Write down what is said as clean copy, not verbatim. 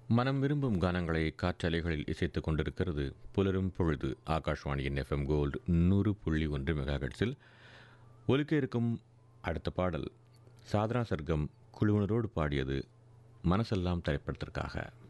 மனம் விரும்பும் கானங்களை காற்றலைகளில் இசைத்துக் கொண்டிருக்கிறது புலரும் பொழுது. ஆகாஷ்வாணியின் எஃப்எம் கோல்டு 100.1 மெகாஹெட்ஸில் ஒலிக்க இருக்கும் அடுத்த பாடல் சாதனா சர்க்கம் குழுவினரோடு பாடியது மனசெல்லாம் திரைப்படத்திற்காக.